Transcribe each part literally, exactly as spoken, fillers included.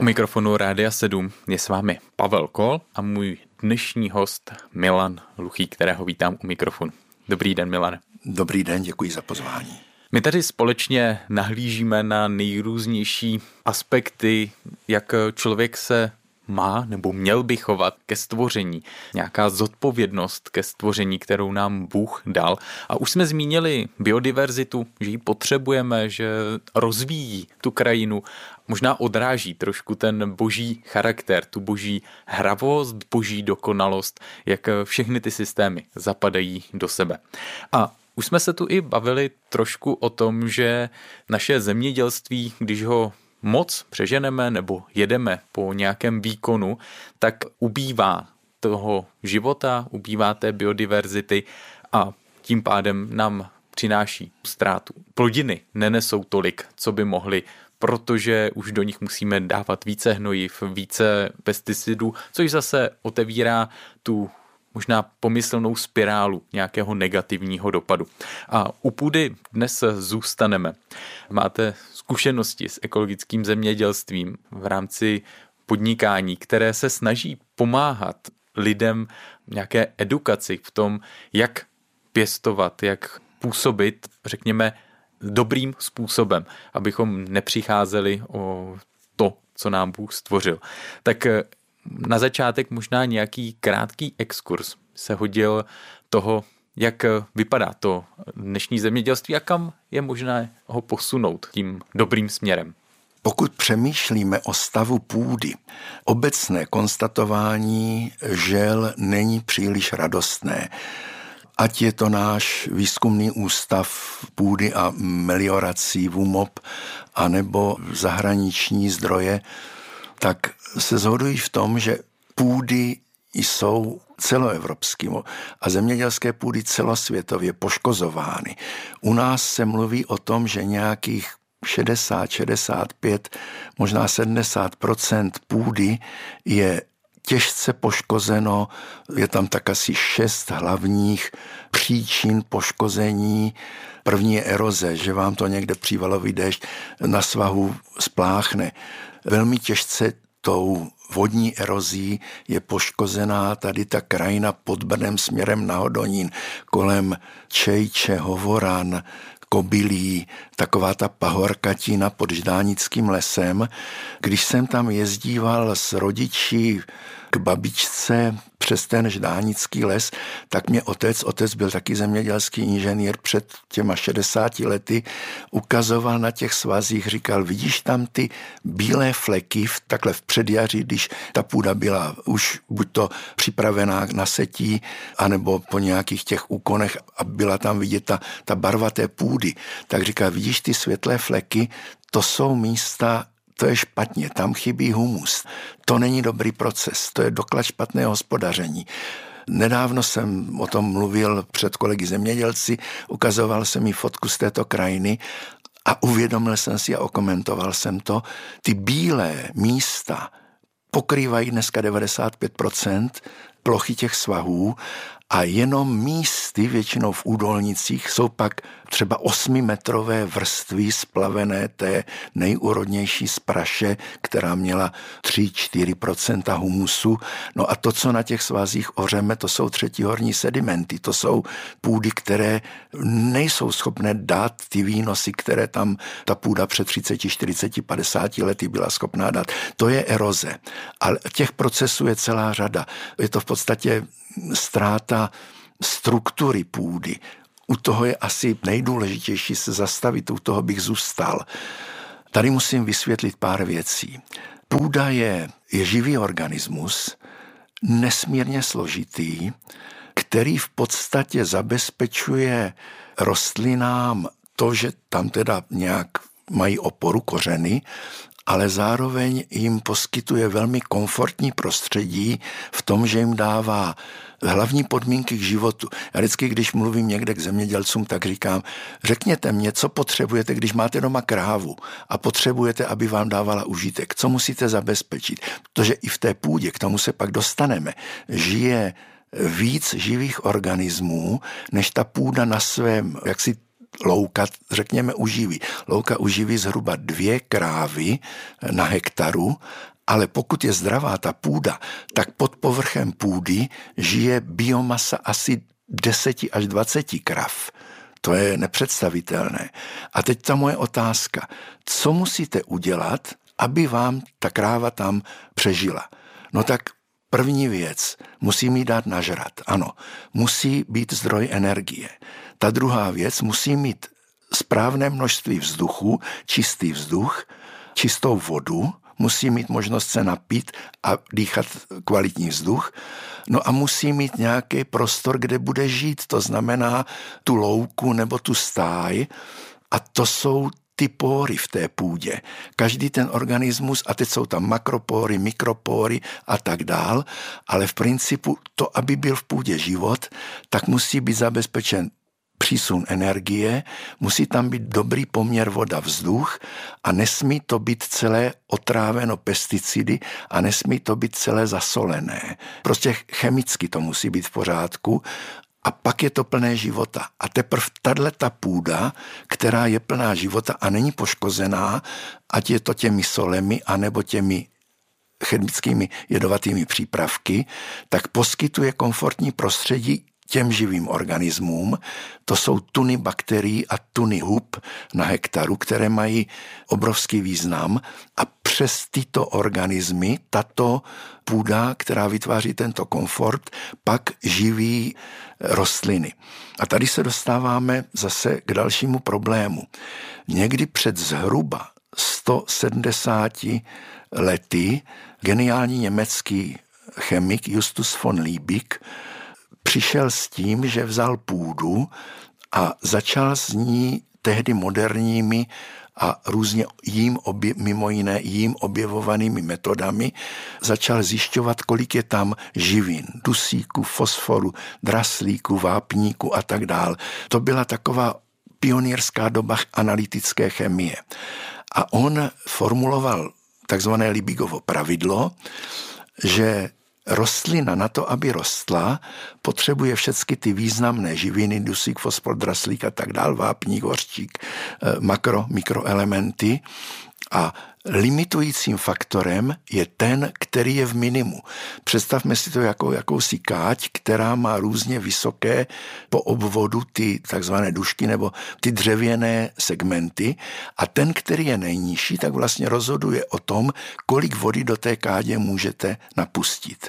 U mikrofonu Rádia sedm je s vámi Pavel Kol a můj dnešní host Milan Luchý, kterého vítám u mikrofonu. Dobrý den, Milane. Dobrý den, děkuji za pozvání. My tady společně nahlížíme na nejrůznější aspekty, jak člověk se má nebo měl by chovat ke stvoření. Nějaká zodpovědnost ke stvoření, kterou nám Bůh dal. A už jsme zmínili biodiverzitu, že ji potřebujeme, že rozvíjí tu krajinu, možná odráží trošku ten boží charakter, tu boží hravost, boží dokonalost, jak všechny ty systémy zapadají do sebe. A už jsme se tu i bavili trošku o tom, že naše zemědělství, když ho moc přeženeme nebo jedeme po nějakém výkonu, tak ubývá toho života, ubývá té biodiverzity a tím pádem nám přináší ztrátu. Plodiny nenesou tolik, co by mohly, protože už do nich musíme dávat více hnojiv, více pesticidů, což zase otevírá tu možná pomyslnou spirálu nějakého negativního dopadu. A u půdy dnes zůstaneme. Máte zkušenosti s ekologickým zemědělstvím v rámci podnikání, které se snaží pomáhat lidem nějaké edukaci v tom, jak pěstovat, jak působit, řekněme, dobrým způsobem, abychom nepřicházeli o to, co nám Bůh stvořil. Tak na začátek možná nějaký krátký exkurs se hodil toho, jak vypadá to dnešní zemědělství a kam je možné ho posunout tím dobrým směrem. Pokud přemýšlíme o stavu půdy, obecné konstatování žel není příliš radostné. Ať je to náš výzkumný ústav půdy a meliorací V U M O P, anebo zahraniční zdroje, tak se shodují v tom, že půdy jsou celoevropský a zemědělské půdy celosvětově poškozovány. U nás se mluví o tom, že nějakých šedesát, šedesát pět, možná sedmdesát procent půdy je těžce poškozeno, je tam tak asi šest hlavních příčin poškození. První je eroze, že vám to někde přívalový déšť na svahu spláchne. Velmi těžce tou vodní erozí je poškozená tady ta krajina pod Brnem směrem na Hodonín, kolem Čejče, Hovoran, Kobylí, taková ta pahorkatina pod Ždánickým lesem. Když jsem tam jezdíval s rodiči k babičce přes ten Ždánický les, tak mě otec, otec byl taky zemědělský inženýr před těma šedesáti lety, ukazoval na těch svazích, říkal, vidíš tam ty bílé fleky v, takhle v předjaří, když ta půda byla už buď to připravená na setí, anebo po nějakých těch úkonech a byla tam vidět ta, ta barva té půdy, tak říkal, vidíš ty světlé fleky, to jsou místa, to je špatně, tam chybí humus. To není dobrý proces, to je doklad špatného hospodaření. Nedávno jsem o tom mluvil před kolegy zemědělci, ukazoval jsem jí fotku z této krajiny a uvědomil jsem si a okomentoval jsem to. Ty bílé místa pokrývají dneska devadesát pět procent plochy těch svahů a jenom místy, většinou v údolnicích, jsou pak třeba osmimetrové vrstvy splavené té nejúrodnější z praše, která měla tři až čtyři procenta humusu. No a to, co na těch svazích ořeme, to jsou třetihorní sedimenty, to jsou půdy, které nejsou schopné dát ty výnosy, které tam ta půda před třicet, čtyřicet, padesát lety byla schopná dát. To je eroze. Ale těch procesů je celá řada. Je to v podstatě ztráta struktury půdy. U toho je asi nejdůležitější se zastavit, u toho bych zůstal. Tady musím vysvětlit pár věcí. Půda je, je živý organismus, nesmírně složitý, který v podstatě zabezpečuje rostlinám to, že tam teda nějak mají oporu kořeny, ale zároveň jim poskytuje velmi komfortní prostředí v tom, že jim dává hlavní podmínky k životu. Já vždycky, když mluvím někde k zemědělcům, tak říkám, řekněte mě, co potřebujete, když máte doma krávu a potřebujete, aby vám dávala užitek. Co musíte zabezpečit? Protože i v té půdě, k tomu se pak dostaneme, žije víc živých organismů, než ta půda na svém, jak si louka, řekněme, uživí. Louka uživí zhruba dvě krávy na hektaru Ale pokud je zdravá ta půda, tak pod povrchem půdy žije biomasa asi deset až dvacet krav. To je nepředstavitelné. A teď ta moje otázka. Co musíte udělat, aby vám ta kráva tam přežila? No tak první věc, musí jí dát nažrat. Ano, musí být zdroj energie. Ta druhá věc, musí mít správné množství vzduchu, čistý vzduch, čistou vodu, musí mít možnost se napít a dýchat kvalitní vzduch. No a musí mít nějaký prostor, kde bude žít, to znamená tu louku nebo tu stáj. A to jsou ty póry v té půdě. Každý ten organismus, a teď jsou tam makropóry, mikropóry a tak dál, ale v principu to, aby byl v půdě život, tak musí být zabezpečen přísun energie, musí tam být dobrý poměr voda-vzduch a nesmí to být celé otráveno pesticidy a nesmí to být celé zasolené. Prostě chemicky to musí být v pořádku a pak je to plné života. A teprve tato půda, která je plná života a není poškozená, ať je to těmi solemi anebo těmi chemickými jedovatými přípravky, tak poskytuje komfortní prostředí těm živým organismům. To jsou tuny bakterií a tuny hub na hektaru, které mají obrovský význam a přes tyto organismy tato půda, která vytváří tento komfort, pak živí rostliny. A tady se dostáváme zase k dalšímu problému. Někdy před zhruba sto sedmdesáti lety geniální německý chemik Justus von Liebig přišel s tím, že vzal půdu a začal z ní tehdy moderními a různě jím obje, mimo jiné jím objevovanými metodami začal zjišťovat, kolik je tam živin, dusíku, fosforu, draslíku, vápníku a tak dál. To byla taková pionýrská doba analytické chemie. A on formuloval takzvané Liebigovo pravidlo, že rostlina na to, aby rostla, potřebuje všechny ty významné živiny, dusík, fosfor, draslík a tak dál, vápník, hořčík, makro, mikroelementy a limitujícím faktorem je ten, který je v minimu. Představme si to jako jakousi káť, která má různě vysoké po obvodu ty takzvané dušky nebo ty dřevěné segmenty a ten, který je nejnižší, tak vlastně rozhoduje o tom, kolik vody do té kádě můžete napustit.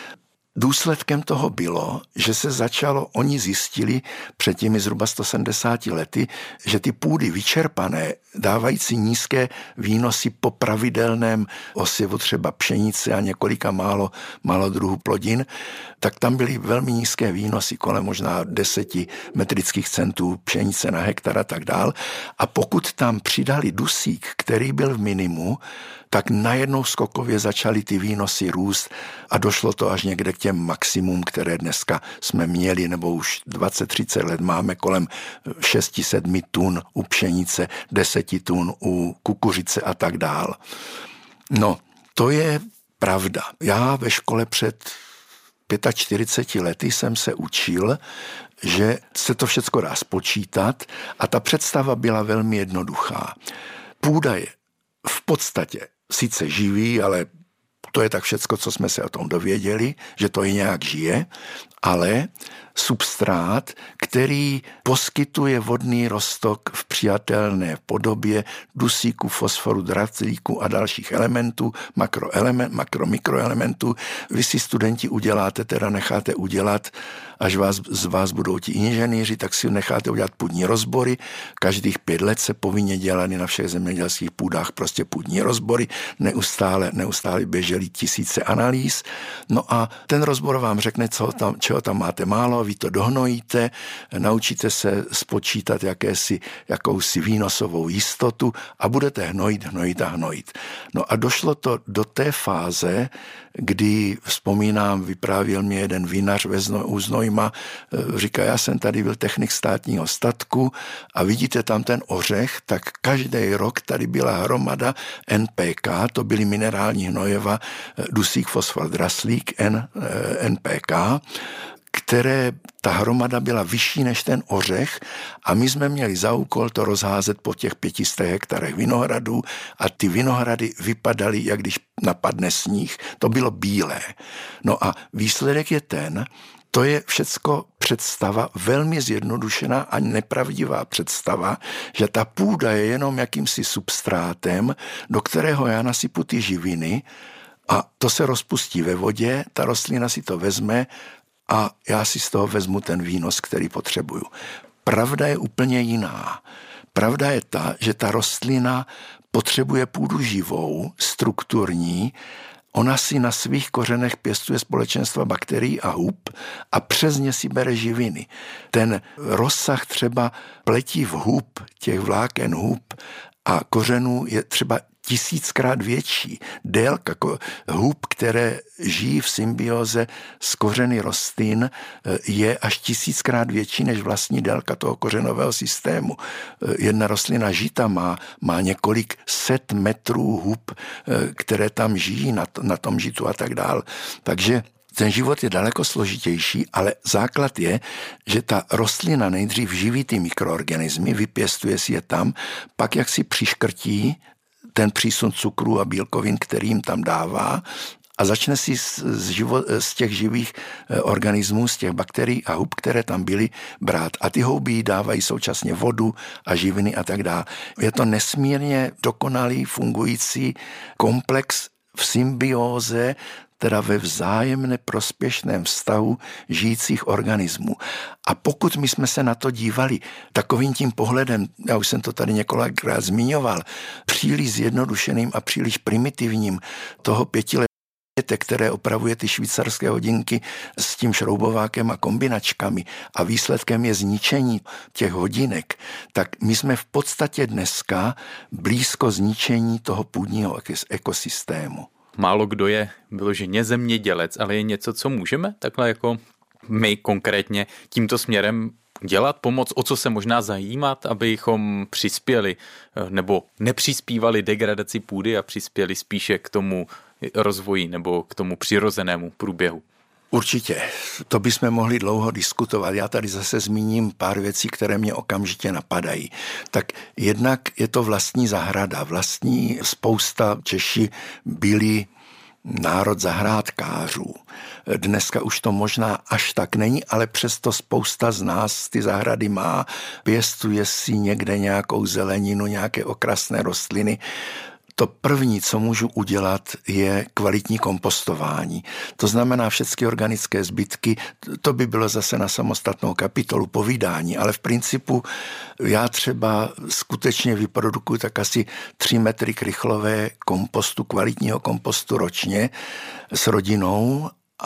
Důsledkem toho bylo, že se začalo, oni zjistili před těmi zhruba sto sedmdesáti lety, že ty půdy vyčerpané, dávající nízké výnosy po pravidelném osivu třeba pšenice a několika málo, málo druhů plodin, tak tam byly velmi nízké výnosy, kolem možná deseti metrických centů pšenice na hektar a tak dál. A pokud tam přidali dusík, který byl v minimu, tak najednou skokově začaly ty výnosy růst a došlo to až někde k těm maximum, které dneska jsme měli, nebo už dvacet třicet let máme kolem šest sedm tun u pšenice, deset tun u kukuřice a tak dál. No, to je pravda. Já ve škole před čtyřiceti pěti lety jsem se učil, že se to všecko dá spočítat a ta představa byla velmi jednoduchá. Půda je v podstatě sice živý, ale to je tak všecko, co jsme se o tom dověděli, že to i nějak žije, ale substrát, který poskytuje vodný roztok v přijatelné podobě dusíku, fosforu, draslíku a dalších elementů, makroelement, makro, mikroelementů. Vy si studenti uděláte, teda necháte udělat, až vás, z vás budou ti inženýři, tak si necháte udělat půdní rozbory. Každých pět let se povinně dělaly na všech zemědělských půdách prostě půdní rozbory. Neustále, neustále běžely tisíce analýz. No a ten rozbor vám řekne, co tam, čeho tam máte málo, vy to dohnojíte, naučíte se spočítat jakési, jakousi výnosovou jistotu a budete hnojit, hnojit a hnojit. No a došlo to do té fáze, kdy, vzpomínám, vyprávěl mě jeden vinař ve Zno, u Znojma, říká, já jsem tady byl technik státního statku a vidíte tam ten ořech, tak každý rok tady byla hromada N P K, to byly minerální hnojeva, dusík, fosfor, draslík, N, N P K, které ta hromada byla vyšší než ten ořech a my jsme měli za úkol to rozházet po těch pětistech hektarech vinohradů a ty vinohrady vypadaly, jak když napadne sníh. To bylo bílé. No a výsledek je ten, to je všecko představa, velmi zjednodušená a nepravdivá představa, že ta půda je jenom jakýmsi substrátem, do kterého já nasypu ty živiny a to se rozpustí ve vodě, ta rostlina si to vezme a já si z toho vezmu ten výnos, který potřebuju. Pravda je úplně jiná. Pravda je ta, že ta rostlina potřebuje půdu živou, strukturní, ona si na svých kořenech pěstuje společenstva bakterií a hub a přes ně si bere živiny. Ten rozsah třeba pletiv hub, těch vláken hub a kořenů je třeba tisíckrát větší. Délka hub, které žijí v symbioze s kořeny rostlin, je až tisíckrát větší než vlastní délka toho kořenového systému. Jedna rostlina žita má, má několik set metrů hub, které tam žijí na, na tom žitu a tak dál. Takže ten život je daleko složitější, ale základ je, že ta rostlina nejdřív živí ty mikroorganismy, vypěstuje si je tam, pak jak si přiškrtí ten přísun cukru a bílkovin, který jim tam dává a začne si z, z, živo, z těch živých organismů, z těch bakterií a hub, které tam byly, brát. A ty houby dávají současně vodu a živiny a tak dále. Je to nesmírně dokonalý fungující komplex v symbióze, teda ve vzájemně prospěšném vztahu žijících organismů. A pokud my jsme se na to dívali takovým tím pohledem, já už jsem to tady několikrát zmiňoval, příliš zjednodušeným a příliš primitivním toho pětiletého, které opravuje ty švýcarské hodinky s tím šroubovákem a kombinačkami a výsledkem je zničení těch hodinek, tak my jsme v podstatě dneska blízko zničení toho půdního ekosystému. Málo kdo je vyloženě zemědělec, ale je něco, co můžeme takhle jako my konkrétně tímto směrem dělat, pomoct, o co se možná zajímat, abychom přispěli nebo nepřispívali degradaci půdy a přispěli spíše k tomu rozvoji nebo k tomu přirozenému průběhu. Určitě, to bychom mohli dlouho diskutovat. Já tady zase zmíním pár věcí, které mě okamžitě napadají. Tak jednak je to vlastní zahrada. Vlastní spousta Češi byli národ zahrádkářů. Dneska už to možná až tak není, ale přesto spousta z nás ty zahrady má, pěstuje si někde nějakou zeleninu, nějaké okrasné rostliny. To první, co můžu udělat, je kvalitní kompostování. To znamená všechny organické zbytky, to by bylo zase na samostatnou kapitolu povídání, ale v principu já třeba skutečně vyprodukuji tak asi tři metry krychlové kompostu, kvalitního kompostu ročně s rodinou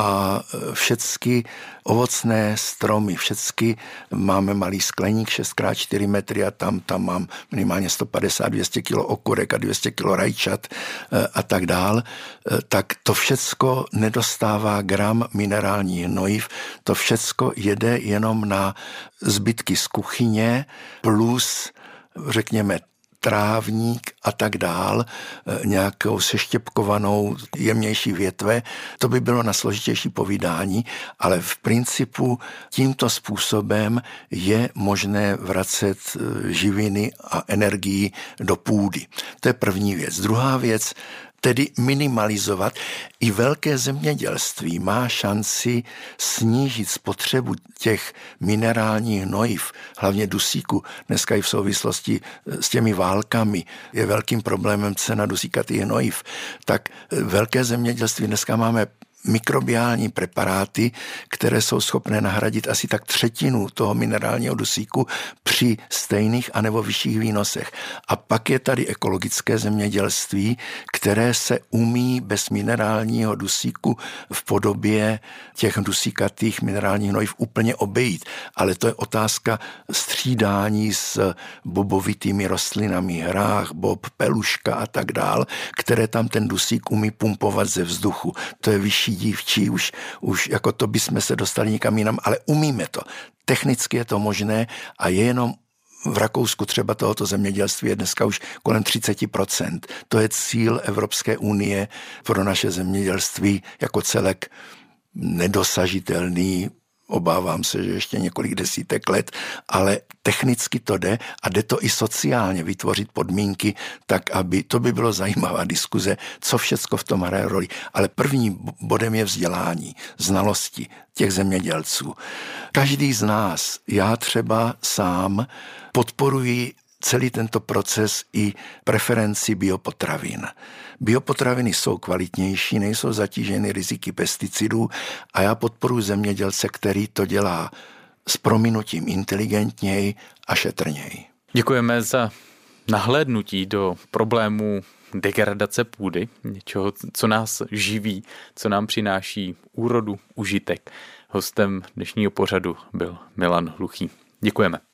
a všechny ovocné stromy, všechny máme malý skleník šest krát čtyři metry a tam, tam mám minimálně sto padesát až dvě stě kilo okurek a dvě stě kilo rajčat a tak dál, tak to všecko nedostává gram minerálních hnojiv, to všecko jede jenom na zbytky z kuchyně plus, řekněme, trávník a tak dál, nějakou seštěpkovanou jemnější větve, to by bylo na složitější povídání, ale v principu tímto způsobem je možné vracet živiny a energii do půdy. To je první věc. Druhá věc, tedy minimalizovat. I velké zemědělství má šanci snížit spotřebu těch minerálních hnojiv, hlavně dusíku. Dneska i v souvislosti s těmi válkami je velkým problémem cena dusíkatých hnojiv. Tak velké zemědělství dneska máme mikrobiální preparáty, které jsou schopné nahradit asi tak třetinu toho minerálního dusíku při stejných anebo vyšších výnosech. A pak je tady ekologické zemědělství, které se umí bez minerálního dusíku v podobě těch dusíkatých minerálních hnojiv úplně obejít. Ale to je otázka střídání s bobovitými rostlinami, hrách, bob, peluška a tak dál, které tam ten dusík umí pumpovat ze vzduchu. To je vyšší dívčí, už, už jako to bychom se dostali někam jinam, ale umíme to. Technicky je to možné a je jenom v Rakousku třeba tohoto zemědělství je dneska už kolem třicet procent. To je cíl Evropské unie pro naše zemědělství jako celek nedosažitelný. obávám se, že ještě několik desítek let, ale technicky to jde a jde to i sociálně vytvořit podmínky tak, aby, to by bylo zajímavá diskuze, co všecko v tom hraje roli. Ale prvním bodem je vzdělání, znalosti těch zemědělců. Každý z nás, já třeba sám podporuji celý tento proces i preferenci biopotravin. Biopotraviny jsou kvalitnější, nejsou zatíženy riziky pesticidů a já podporuji zemědělce, který to dělá s prominutím inteligentněji a šetrněji. Děkujeme za nahlédnutí do problémů degradace půdy, něčeho, co nás živí, co nám přináší úrodu, užitek. Hostem dnešního pořadu byl Milan Hluchý. Děkujeme.